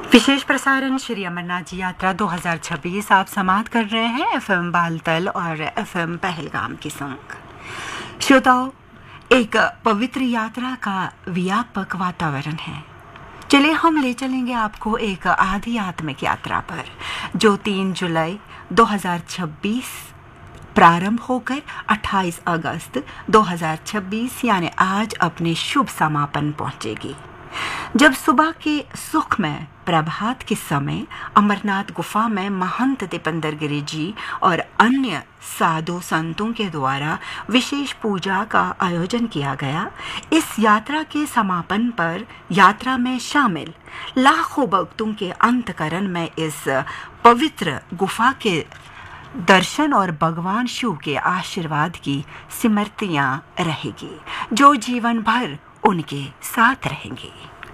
विशेष प्रसारण श्री अमरनाथ जी यात्रा 2026 आप समाप्त कर रहे हैं एफएम बालतल और एफएम पहलगाम के संग। श्रोताओं, एक पवित्र यात्रा का व्यापक वातावरण है। चलिए हम ले चलेंगे आपको एक आध्यात्मिक यात्रा पर, जो 3 जुलाई 2026 प्रारंभ होकर 28 अगस्त 2026 यानी आज अपने शुभ समापन पहुंचेगी। जब सुबह के सुखमय प्रभात के समय अमरनाथ गुफा में महंत दीपेंद्र गिरी जी और अन्य साधु संतों के द्वारा विशेष पूजा का आयोजन किया गया, इस यात्रा के समापन पर यात्रा में शामिल लाखों भक्तों के अंतकरण में इस पवित्र गुफा के दर्शन और भगवान शिव के आशीर्वाद की स्मृतियां रहेगी, जो जीवन भर उनके साथ रहेंगी।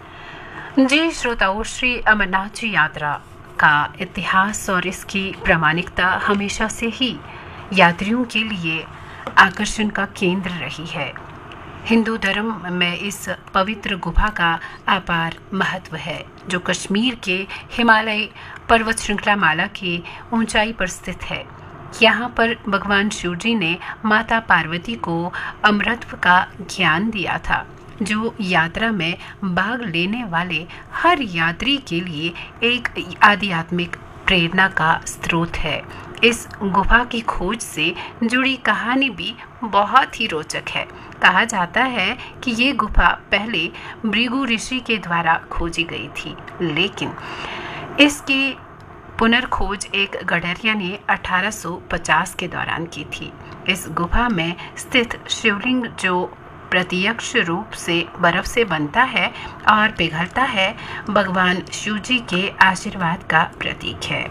जी श्रोताओं, श्री अमरनाथ जी यात्रा का इतिहास और इसकी प्रामाणिकता हमेशा से ही यात्रियों के लिए आकर्षण का केंद्र रही है। हिंदू धर्म में इस पवित्र गुफा का अपार महत्व है, जो कश्मीर के हिमालय पर्वत श्रृंखला माला की ऊंचाई पर स्थित है। यहाँ पर भगवान शिव जी ने माता पार्वती को अमृतत्व का ज्ञान दिया था, जो यात्रा में भाग लेने वाले हर यात्री के लिए एक आध्यात्मिक प्रेरणा का स्रोत है। इस गुफा की खोज से जुड़ी कहानी भी बहुत ही रोचक है। कहा जाता है कि ये गुफा पहले भृगु ऋषि के द्वारा खोजी गई थी, लेकिन इसकी पुनर्खोज एक गडरिया ने 1850 के दौरान की थी। इस गुफा में स्थित शिवलिंग, जो प्रत्यक्ष रूप से बर्फ से बनता है और पिघलता है, भगवान शिव जी के आशीर्वाद का प्रतीक है।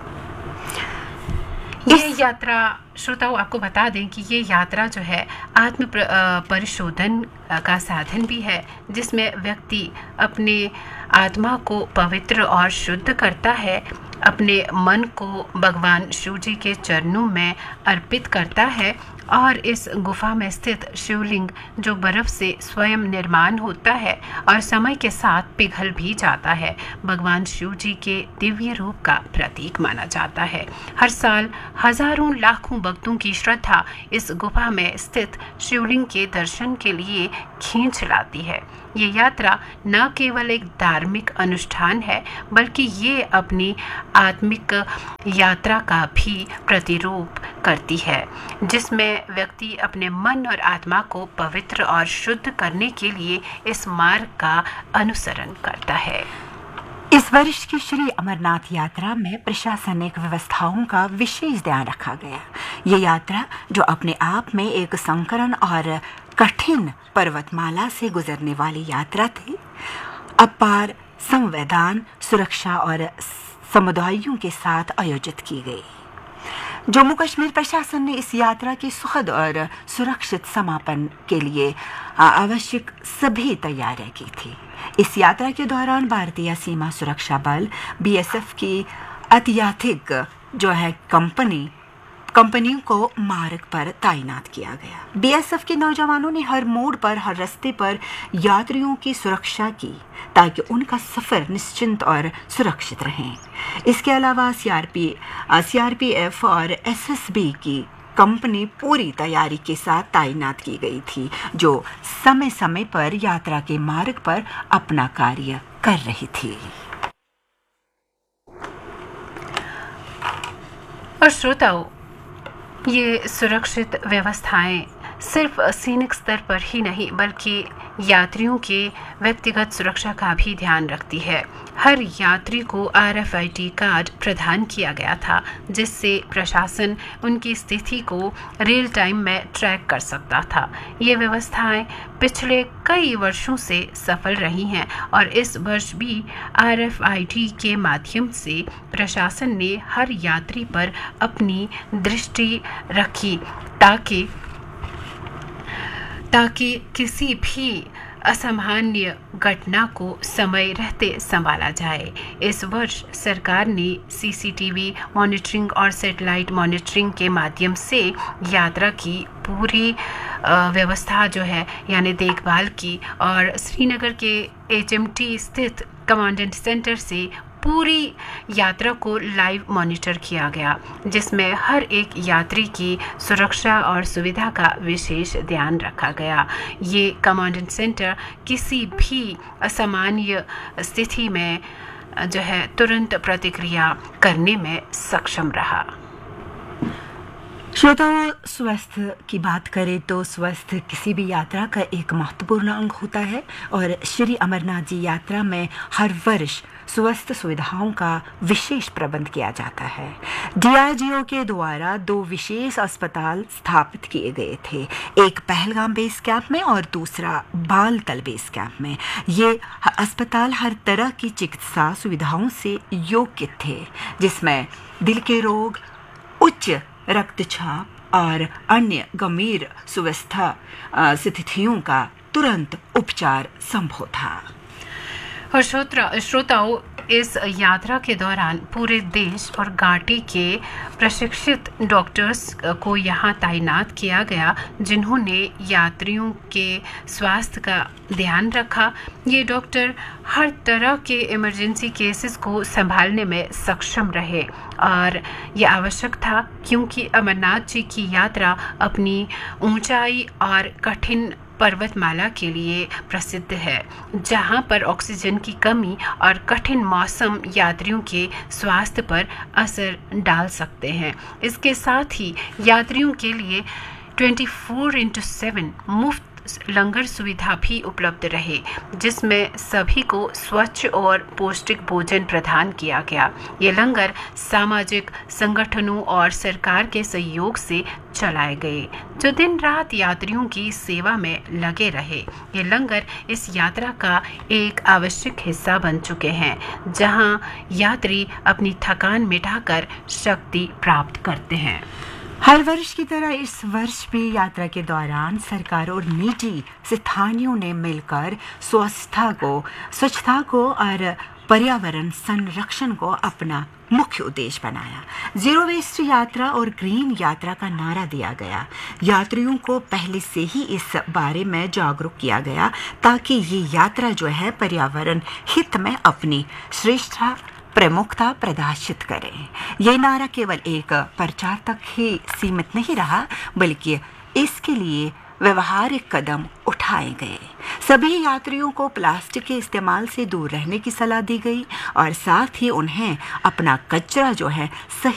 ये यात्रा, श्रोताओं आपको बता दें कि ये यात्रा जो है आत्म परिशोधन का साधन भी है, जिसमें व्यक्ति अपने आत्मा को पवित्र और शुद्ध करता है, अपने मन को भगवान शिव जी के चरणों में अर्पित करता है और इस गुफा में स्थित शिवलिंग, जो बर्फ से स्वयं निर्माण होता है और समय के साथ पिघल भी जाता है, भगवान शिव जी के दिव्य रूप का प्रतीक माना जाता है। हर साल हजारों लाखों भक्तों की श्रद्धा इस गुफा में स्थित शिवलिंग के दर्शन के लिए खींच लाती है। ये यात्रा न केवल एक धार्मिक अनुष्ठान है, बल्कि ये अपनी आत्मिक यात्रा का भी प्रतिरूप करती है, जिसमें व्यक्ति अपने मन और आत्मा को पवित्र और शुद्ध करने के लिए इस मार्ग का अनुसरण करता है। इस वर्ष की श्री अमरनाथ यात्रा में प्रशासनिक व्यवस्थाओं का विशेष ध्यान रखा गया। ये यात्रा, जो अपने आप में एक संकरन और कठिन पर्वतमाला से गुजरने वाली यात्रा थी, अपार संविधान, सुरक्षा और समुदायों के साथ आयोजित की गई। जम्मू कश्मीर प्रशासन ने इस यात्रा के सुखद और सुरक्षित समापन के लिए आवश्यक सभी तैयारियां की थी। इस यात्रा के दौरान भारतीय सीमा सुरक्षा बल बीएसएफ की अत्याधिक जो है कंपनियों को मार्ग पर तैनात किया गया। बीएसएफ के नौजवानों ने हर मोड़ पर, हर रास्ते पर यात्रियों की सुरक्षा की, ताकि उनका सफर निश्चिंत और सुरक्षित रहे। इसके अलावा सीआरपीएफ और एसएसबी की कंपनी पूरी तैयारी के साथ तैनात की गई थी, जो समय समय पर यात्रा के मार्ग पर अपना कार्य कर रही थी। और श्रोताओं, ये सुरक्षित व्यवस्थाएं सिर्फ सैनिक स्तर पर ही नहीं, बल्कि यात्रियों के व्यक्तिगत सुरक्षा का भी ध्यान रखती है। हर यात्री को RFID कार्ड प्रदान किया गया था, जिससे प्रशासन उनकी स्थिति को रियल टाइम में ट्रैक कर सकता था। ये व्यवस्थाएं पिछले कई वर्षों से सफल रही हैं और इस वर्ष भी RFID के माध्यम से प्रशासन ने हर यात्री पर अपनी दृष्टि रखी, ताकि किसी भी असामान्य घटना को समय रहते संभाला जाए। इस वर्ष सरकार ने CCTV मॉनिटरिंग और सैटेलाइट मॉनिटरिंग के माध्यम से यात्रा की पूरी व्यवस्था जो है यानी देखभाल की और श्रीनगर के HMT स्थित कमांडेंट सेंटर से पूरी यात्रा को लाइव मॉनिटर किया गया, जिसमें हर एक यात्री की सुरक्षा और सुविधा का विशेष ध्यान रखा गया। ये कमांड सेंटर किसी भी असामान्य स्थिति में तुरंत प्रतिक्रिया करने में सक्षम रहा। श्रोताओं, स्वास्थ्य की बात करें तो स्वास्थ्य किसी भी यात्रा का एक महत्वपूर्ण अंग होता है और श्री अमरनाथ जी यात्रा में हर वर्ष स्वास्थ्य सुविधाओं का विशेष प्रबंध किया जाता है। DRDO के द्वारा 2 विशेष अस्पताल स्थापित किए गए थे, एक पहलगाम बेस कैंप में और दूसरा बालतल बेस कैंप में। ये अस्पताल हर तरह की चिकित्सा सुविधाओं से योग्य थे, जिसमें दिल के रोग, उच्च रक्तचाप और अन्य गंभीर स्वास्थ्य स्थितियों का तुरंत उपचार संभव था। और श्रोताओं, इस यात्रा के दौरान पूरे देश और घाटी के प्रशिक्षित डॉक्टर्स को यहाँ तैनात किया गया, जिन्होंने यात्रियों के स्वास्थ्य का ध्यान रखा। ये डॉक्टर हर तरह के इमरजेंसी केसेस को संभालने में सक्षम रहे और ये आवश्यक था, क्योंकि अमरनाथ जी की यात्रा अपनी ऊंचाई और कठिन पर्वतमाला के लिए प्रसिद्ध है, जहां पर ऑक्सीजन की कमी और कठिन मौसम यात्रियों के स्वास्थ्य पर असर डाल सकते हैं। इसके साथ ही यात्रियों के लिए 24/7 मुफ्त लंगर सुविधा भी उपलब्ध रहे, जिसमें सभी को स्वच्छ और पौष्टिक भोजन प्रदान किया गया। ये लंगर सामाजिक संगठनों और सरकार के सहयोग से चलाए गए, जो दिन रात यात्रियों की सेवा में लगे रहे। ये लंगर इस यात्रा का एक आवश्यक हिस्सा बन चुके हैं, जहां यात्री अपनी थकान मिटाकर शक्ति प्राप्त करते हैं। हर वर्ष की तरह इस वर्ष भी यात्रा के दौरान सरकार और निजी संस्थानों ने मिलकर स्वच्छता को और पर्यावरण संरक्षण को अपना मुख्य उद्देश्य बनाया। जीरो वेस्ट यात्रा और ग्रीन यात्रा का नारा दिया गया। यात्रियों को पहले से ही इस बारे में जागरूक किया गया, ताकि ये यात्रा पर्यावरण हित में अपनी श्रेष्ठता प्रमुखता प्रदर्शित करें। ये नारा केवल एक प्रचार तक ही सीमित नहीं रहा, बल्कि इसके लिए व्यवहारिक कदम उठाए गए। सभी यात्रियों को प्लास्टिक के इस्तेमाल से दूर रहने की सलाह दी गई और साथ ही उन्हें अपना कचरा सही